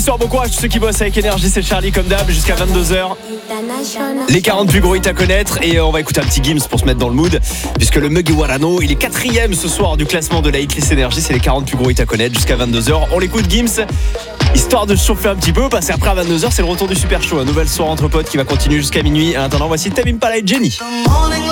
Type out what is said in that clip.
soir, bon courage tous ceux qui bossent avec Énergie, c'est Charlie comme d'hab jusqu'à 22h. Les 40 plus gros hits à connaître et on va écouter un petit Gims pour se mettre dans le mood puisque le Mugiwara no, il est 4ème ce soir du classement de la hitlist Énergie, c'est les 40 plus gros hits à connaître jusqu'à 22h. On l'écoute Gims, histoire de se chauffer un petit peu parce qu'après à 22h c'est le retour du Super Show, un nouvel soir entre potes qui va continuer jusqu'à minuit. En attendant, voici Tame Impala et Jenny.